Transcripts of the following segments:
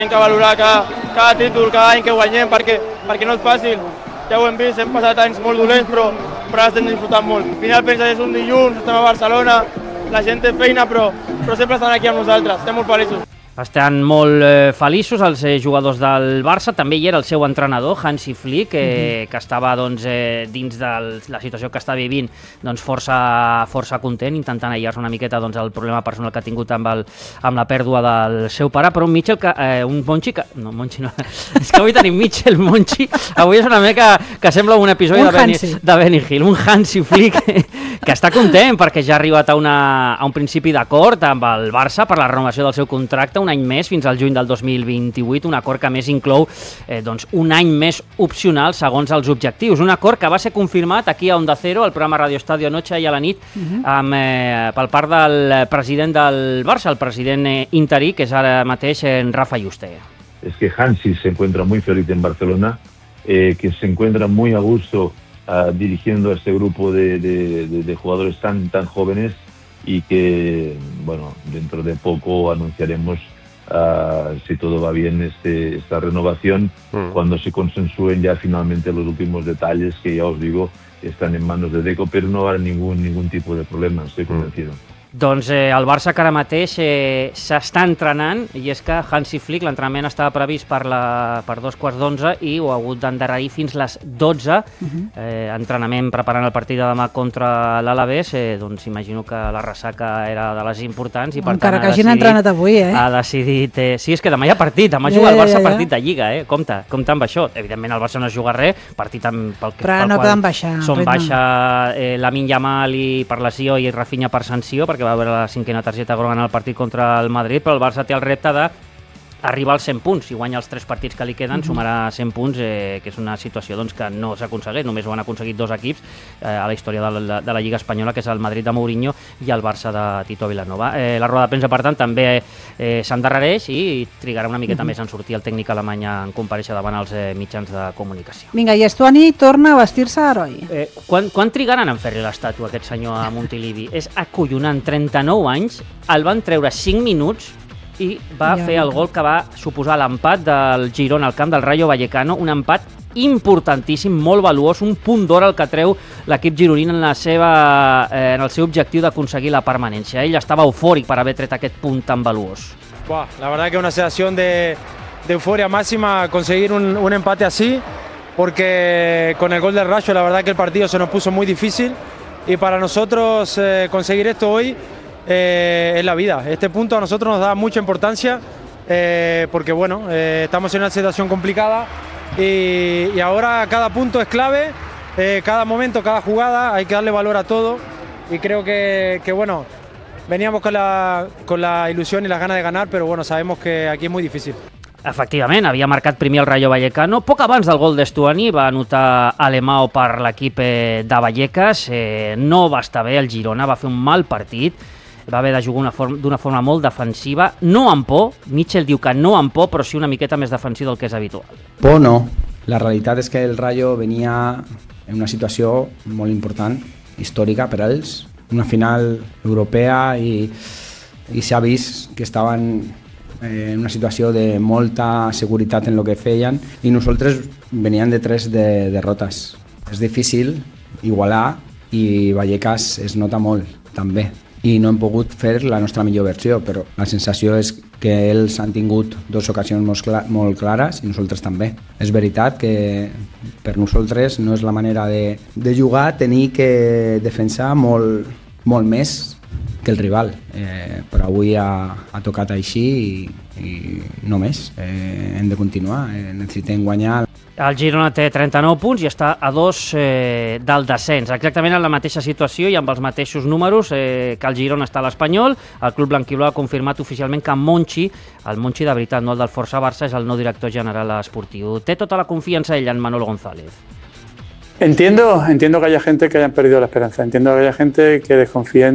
Hem que valorar cada títol, cada any que guanyem, perquè no és fàcil. Ja ho hem vist, hem passat anys molt dolents, però ara estem disfrutant molt. Al final pensa que és un dilluns, estem a Barcelona, la gent té feina, però sempre estan aquí amb nosaltres, estem molt feliços. Estan molt feliços els jugadors del Barça. També hi era el seu entrenador, Hansi Flick, que estava dins de la situació que està vivint força content, intentant aïllar-se una miqueta el problema personal que ha tingut amb la pèrdua del seu pare, però un Monchi que... No, Monchi no. És que avui tenim Mitchell, Monchi. Avui és una mica que sembla un episodi de Benny Hill. Un Hansi Flick que està content perquè ja ha arribat a un principi d'acord amb el Barça per la renovació del seu contracte, un any més, fins al juny del 2028, un acord que més inclou un any més opcional segons els objectius. Un acord que va ser confirmat aquí a Onda Cero, al programa Radio Estadio Noche i a la nit, per part del president del Barça, el president interí, que és ara mateix Rafa Yuste. Es que Hansi se encuentra muy feliz en Barcelona, que se encuentra muy a gusto dirigiendo a este grupo de jugadores tan jóvenes, y que, bueno, dentro de poco anunciaremos si todo va bien esta renovación cuando se consensúen ya finalmente los últimos detalles, que ya os digo están en manos de Deco, pero no habrá ningún tipo de problema, estoy convencido. Doncs el Barça que ara mateix s'està entrenant, i és que Hansi Flick, l'entrenament estava previst per 11:15 i ho ha hagut d'endarrerir fins les 12. Entrenament preparant el partit de demà contra l'Alavés, doncs imagino que la ressaca era de les importants i per encara tant que hagin entrenat avui, ha decidit... Sí, és que demà hi ha partit, demà juga el Barça partit de Lliga, compte amb això. Evidentment el Barça no es juga res, partit pel però no poden baixar. Són baixa Lamine Yamal per lesió i Rafinha per sanció, perquè va haver la 5a targeta groga en el partit contra el Madrid, però el Barça té el repte d'arribar als 100 punts. Si guanya els 3 partits que li queden, sumarà 100 punts, que és una situació que no s'ha aconseguit. Només ho han aconseguit 2 equips a la història de la Lliga Espanyola, que és el Madrid de Mourinho i el Barça de Tito Vilanova. La roda de premsa, per tant, també s'endarrereix i trigarà una miqueta més en sortir el tècnic alemany en comparèixer davant els mitjans de comunicació. Vinga, i Estuani torna a vestir-se heroi. Quan trigaran en fer-li l'estàtua a aquest senyor a Montilivi? És acollonant, 39 anys, el van treure 5 minuts i va fer el gol que va suposar l'empat del Girona al camp del Rayo Vallecano, un empat importantíssim, molt valuós, un punt d'or el que treu l'equip gironí en el seu objectiu d'aconseguir la permanència. Ell estava eufòric per haver tret aquest punt tan valuós. La verdad que una sensación de euforia máxima conseguir un empate así, porque con el gol del Rayo la verdad que el partido se nos puso muy difícil y para nosotros conseguir esto hoy es la vida. Este punto a nosotros nos da mucha importancia porque bueno, estamos en una situación complicada y ahora cada punto es clave, cada momento, cada jugada, hay que darle valor a todo y creo que bueno, veníamos con la ilusión y las ganas de ganar, pero bueno, sabemos que aquí es muy difícil. Efectivament, havia marcat primer el Rayo Vallecano. Poc abans del gol d'Estuani va anotar Alemão per l'equip de Vallecas. No va estar bé el Girona, va fer un mal partit. Va haver de jugar d'una forma molt defensiva, no amb por. Mitchell diu que no amb por, però sí una miqueta més defensiva del que és habitual. Por no. La realitat és que el Rayo venia en una situació molt important, històrica per a ells, una final europea i s'ha vist que estaven en una situació de molta seguretat en el que feien i nosaltres veníem de 3 derrotes. És difícil igualar i Vallecas es nota molt també i no hem pogut fer la nostra millor versió, però la sensació és que ells han tingut 2 ocasions molt clares i nosaltres també. És veritat que per nosaltres no és la manera de jugar, tenir que defensar molt més que el rival, però avui ha tocat així i no més, hem de continuar, necessitem guanyar. El Girona té 39 punts i està a 2 del descens, exactament en la mateixa situació i amb els mateixos números que el Girona està a l'Espanyol. El club blanquiblau ha confirmat oficialment que Monchi, el Monchi de veritat, no el del Força Barça, és el nou director general esportiu. Té tota la confiança ell en Manolo González. Entiendo que haya gente que hayan perdido la esperanza, entiendo que haya gente que desconfíen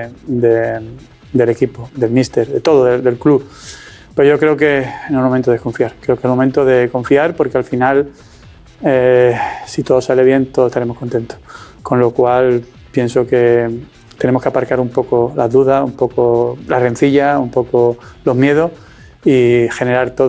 del equipo, del míster, de todo, del club. Pero yo creo que no es el momento de desconfiar, creo que es el momento de confiar porque al final, si todo sale bien, todos estaremos contentos. Con lo cual pienso que tenemos que aparcar un poco las dudas, un poco la rencilla, un poco los miedos y generar todo